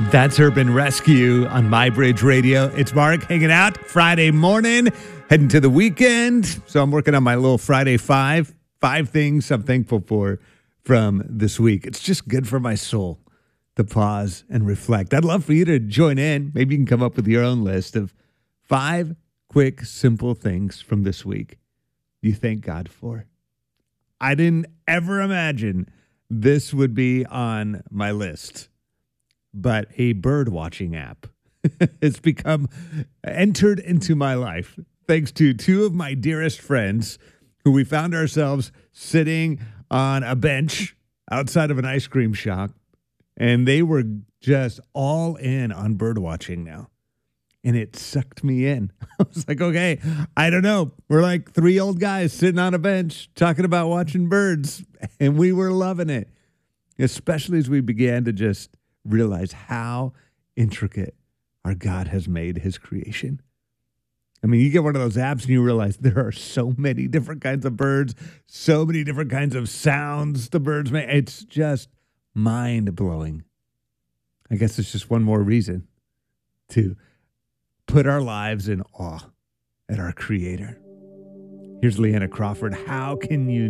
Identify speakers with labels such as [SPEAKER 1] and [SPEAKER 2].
[SPEAKER 1] That's Urban Rescue on MyBridge Radio. It's Mark hanging out Friday morning, heading to the weekend. So I'm working on my little Friday five things I'm thankful for from this week. It's just good for my soul to pause and reflect. I'd love for you to join in. Maybe you can come up with your own list of 5 quick, simple things from this week you thank God for. I didn't ever imagine this would be on my list. But a bird watching app has become entered into my life thanks to 2 of my dearest friends who we found ourselves sitting on a bench outside of an ice cream shop. And they were just all in on bird watching now. And it sucked me in. I was like, okay, I don't know. We're like 3 old guys sitting on a bench talking about watching birds. And we were loving it, especially as we began to just realize how intricate our God has made his creation. I mean, you get one of those apps and you realize there are so many different kinds of birds, so many different kinds of sounds the birds make. It's just mind-blowing. I guess it's just one more reason to put our lives in awe at our Creator. Here's Leanna Crawford. How can you